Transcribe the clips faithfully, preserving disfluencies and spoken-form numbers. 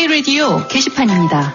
K-라디오 게시판입니다.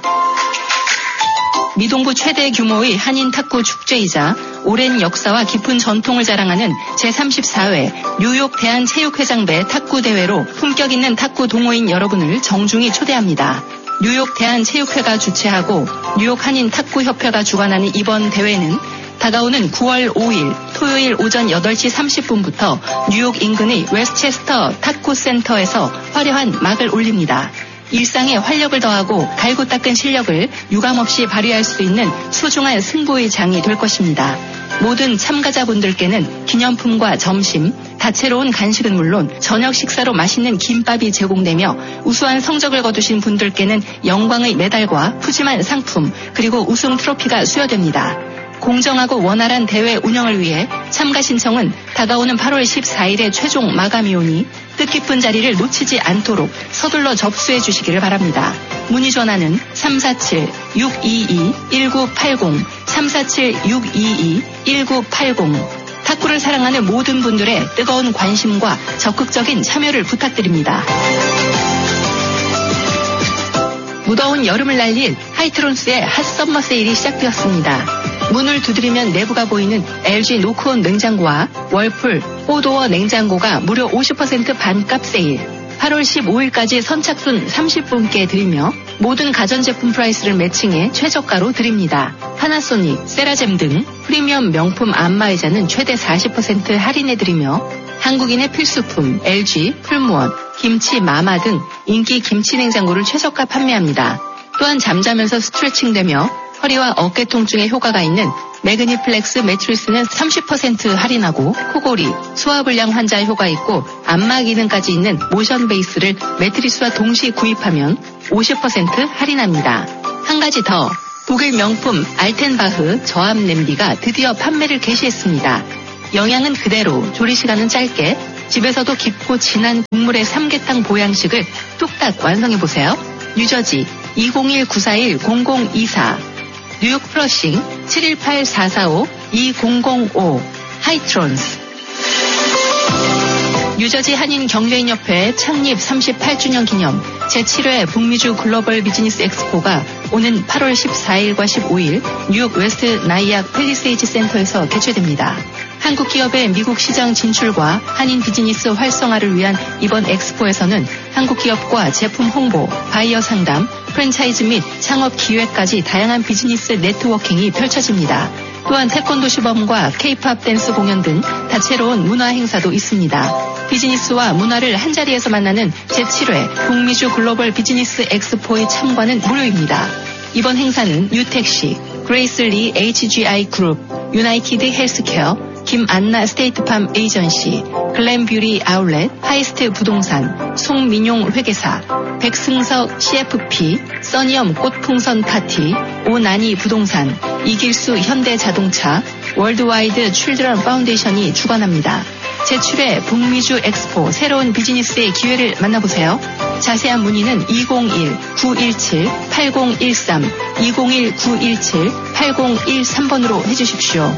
미동부 최대 규모의 한인 탁구 축제이자 오랜 역사와 깊은 전통을 자랑하는 제삼십사 회 뉴욕 대한체육회장배 탁구대회로 품격 있는 탁구 동호인 여러분을 정중히 초대합니다. 뉴욕 대한체육회가 주최하고 뉴욕 한인 탁구협회가 주관하는 이번 대회는 다가오는 구월 오일 토요일 오전 여덟 시 삼십 분부터 뉴욕 인근의 웨스체스터 탁구센터에서 화려한 막을 올립니다. 일상에 활력을 더하고 갈고 닦은 실력을 유감없이 발휘할 수 있는 소중한 승부의 장이 될 것입니다. 모든 참가자분들께는 기념품과 점심, 다채로운 간식은 물론 저녁 식사로 맛있는 김밥이 제공되며 우수한 성적을 거두신 분들께는 영광의 메달과 푸짐한 상품 그리고 우승 트로피가 수여됩니다. 공정하고 원활한 대회 운영을 위해 참가 신청은 다가오는 팔월 십사일에 최종 마감이 오니 뜻깊은 자리를 놓치지 않도록 서둘러 접수해 주시기를 바랍니다. 문의 전화는 삼사칠 육이이 일구팔공 삼사칠 육이이 일구팔공 탁구를 사랑하는 모든 분들의 뜨거운 관심과 적극적인 참여를 부탁드립니다. 무더운 여름을 날릴 하이트론스의 핫썸머 세일이 시작되었습니다. 문을 두드리면 내부가 보이는 엘지 노크온 냉장고와 월풀 포도어 냉장고가 무려 오십 퍼센트 반값 세일. 팔월 십오일까지 선착순 삼십 분께 드리며 모든 가전제품 프라이스를 매칭해 최저가로 드립니다. 파나소닉, 세라젬 등 프리미엄 명품 안마의자는 최대 사십 퍼센트 할인해드리며 한국인의 필수품 엘지, 풀무원, 김치 마마 등 인기 김치 냉장고를 최저가 판매합니다. 또한 잠자면서 스트레칭되며 허리와 어깨 통증에 효과가 있는 매그니플렉스 매트리스는 삼십 퍼센트 할인하고 코골이, 소화불량 환자에 효과 있고 안마 기능까지 있는 모션 베이스를 매트리스와 동시 구입하면 오십 퍼센트 할인합니다. 한 가지 더, 독일 명품 알텐바흐 저압 냄비가 드디어 판매를 개시했습니다. 영양은 그대로, 조리시간은 짧게, 집에서도 깊고 진한 국물의 삼계탕 보양식을 뚝딱 완성해보세요. 뉴저지 이공일 구사일 공공이사 뉴욕 플러싱 칠일팔 사사오 이공공오 하이트론스. 뉴저지 한인 경제인협회 창립 삼십팔 주년 기념 제칠 회 북미주 글로벌 비즈니스 엑스포가 오는 팔월 십사일과 십오일 뉴욕 웨스트 나이악 팰리세이즈 센터에서 개최됩니다. 한국 기업의 미국 시장 진출과 한인 비즈니스 활성화를 위한 이번 엑스포에서는 한국 기업과 제품 홍보, 바이어 상담, 프랜차이즈 및 창업 기획까지 다양한 비즈니스 네트워킹이 펼쳐집니다. 또한 태권도 시범과 케이팝 댄스 공연 등 다채로운 문화 행사도 있습니다. 비즈니스와 문화를 한자리에서 만나는 제칠 회 북미주 글로벌 비즈니스 엑스포의 참관은 무료입니다. 이번 행사는 유택시, 그레이슬리 에이치지아이 그룹, 유나이티드 헬스케어, 김안나 스테이트팜 에이전시, 글램뷰리 아울렛, 하이스트 부동산, 송민용 회계사, 백승석 씨에프피, 써니엄 꽃풍선 파티, 오나니 부동산, 이길수 현대자동차, 월드와이드 칠드런 파운데이션이 주관합니다. 제칠 회 북미주 엑스포 새로운 비즈니스의 기회를 만나보세요. 자세한 문의는 이공일 구일칠 팔공일삼, 이공일 구일칠 팔공일삼번으로 해주십시오.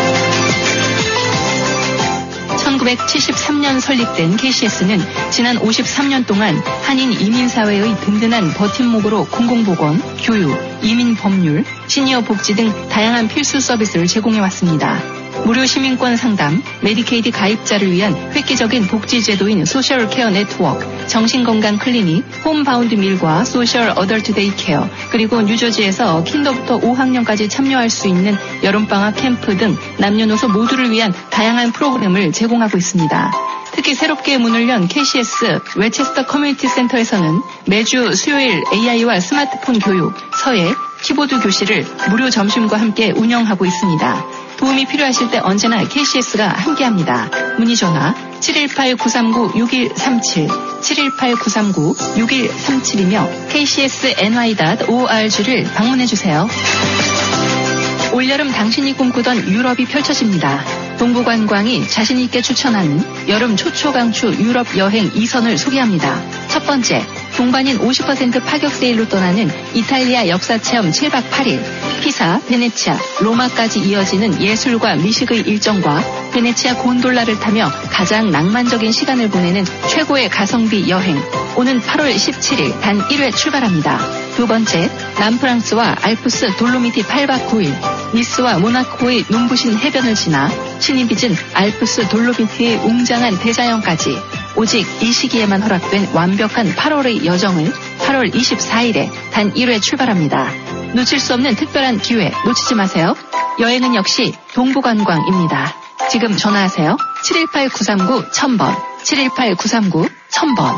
천구백칠십삼년 설립된 케이씨에스는 지난 오십삼 년 동안 한인 이민사회의 든든한 버팀목으로 공공보건, 교육, 이민법률, 시니어 복지 등 다양한 필수 서비스를 제공해왔습니다. 무료 시민권 상담, 메디케이드 가입자를 위한 획기적인 복지제도인 소셜 케어 네트워크, 정신건강 클리닉, 홈바운드 밀과 소셜 어덜트 데이케어, 그리고 뉴저지에서 킨더부터 오 학년까지 참여할 수 있는 여름방학 캠프 등 남녀노소 모두를 위한 다양한 프로그램을 제공하고 있습니다. 특히 새롭게 문을 연 케이씨에스 웨체스터 커뮤니티 센터에서는 매주 수요일 에이아이와 스마트폰 교육, 서예, 키보드 교실을 무료 점심과 함께 운영하고 있습니다. 도움이 필요하실 때 언제나 케이씨에스가 함께합니다. 문의 전화 칠일팔 구삼구 육일삼칠, 칠일팔 구삼구 육일삼칠이며 케이씨에스 엔와이 닷 오알지를 방문해주세요. 올여름 당신이 꿈꾸던 유럽이 펼쳐집니다. 동부관광이 자신있게 추천하는 여름 초초강추 유럽 여행 이 선을 소개합니다. 첫 번째, 동반인 오십 퍼센트 파격 세일로 떠나는 이탈리아 역사체험 칠 박 팔 일, 피사, 베네치아, 로마까지 이어지는 예술과 미식의 일정과 베네치아 곤돌라를 타며 가장 낭만적인 시간을 보내는 최고의 가성비 여행. 오는 팔월 십칠일 단 일 회 출발합니다. 두 번째, 남프랑스와 알프스 돌로미티 팔 박 구 일, 니스와 모나코의 눈부신 해변을 지나 신이 빚은 알프스 돌로미티의 웅장한 대자연까지 오직 이 시기에만 허락된 완벽한 팔월의 여정을 팔월 이십사일에 단 일 회 출발합니다. 놓칠 수 없는 특별한 기회 놓치지 마세요. 여행은 역시 동부관광입니다. 지금 전화하세요. 칠일팔 구삼구 천번, 칠일팔 구삼구 천번.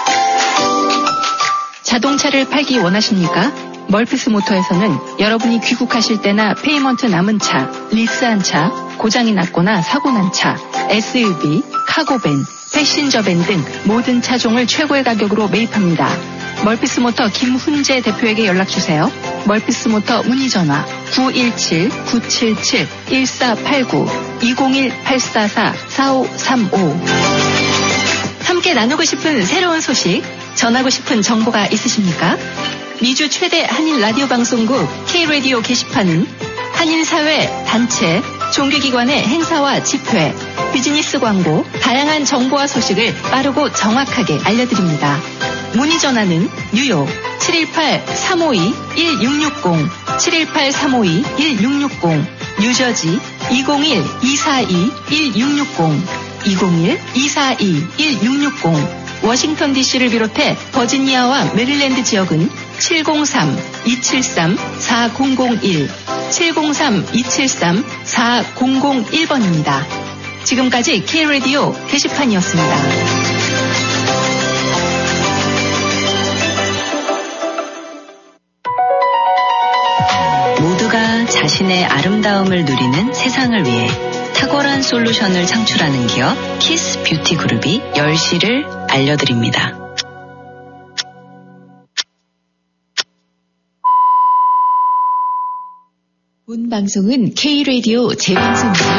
자동차를 팔기 원하십니까? 멀피스 모터에서는 여러분이 귀국하실 때나 페이먼트 남은 차, 리스한 차, 고장이 났거나 사고 난 차, 에스유브이, 카고밴, 패신저밴 등 모든 차종을 최고의 가격으로 매입합니다. 멀피스 모터 김훈재 대표에게 연락주세요. 멀피스 모터 문의전화 구일칠 구칠칠 일사팔구 이공일 팔사사 사오삼오. 함께 나누고 싶은 새로운 소식, 전하고 싶은 정보가 있으십니까? 미주 최대 한인 라디오 방송국 K-라디오 게시판은 한인사회, 단체, 종교기관의 행사와 집회, 비즈니스 광고, 다양한 정보와 소식을 빠르고 정확하게 알려드립니다. 문의 전화는 뉴욕 칠일팔 삼오이 일육육공, 칠일팔 삼오이 일육육공, 뉴저지 이공일 이사이 일육육공, 이공일 이사이 일육육공, 워싱턴 디씨를 비롯해 버지니아와 메릴랜드 지역은 칠공삼 이칠삼 사공공일, 칠공삼 이칠삼 사공공일 번입니다. 지금까지 K-라디오 게시판이었습니다. 모두가 자신의 아름다움을 누리는 세상을 위해 탁월한 솔루션을 창출하는 기업 키스 뷰티 그룹이 열 시를 알려드립니다. 본 방송은 K-라디오 재방송입니다.